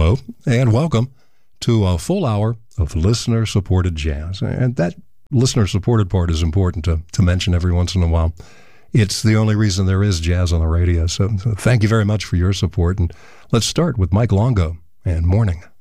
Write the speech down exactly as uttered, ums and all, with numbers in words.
hello, and welcome to a full hour of listener-supported jazz. And that listener-supported part is important to, to mention every once in a while. It's the only reason there is jazz on the radio. So, so thank you very much for your support. And let's start with Mike Longo and Morning.